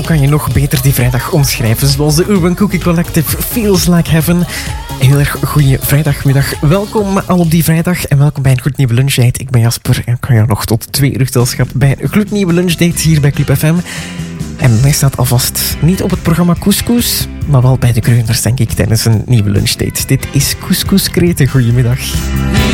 kan je nog beter die vrijdag omschrijven? Zoals de Urban Cookie Collective Feels Like Heaven. Heel erg goede vrijdagmiddag. Welkom al op die vrijdag en welkom bij een gloednieuwe lunchdate. Ik ben Jasper en ik kan jou nog tot 2 uur gezelschap bij een gloednieuwe lunchdate hier bij Club FM. En mij staat alvast niet op het programma Couscous, maar wel bij de Kreuners, denk ik, tijdens een nieuwe lunchdate. Dit is Couscous Kreten. Goedemiddag.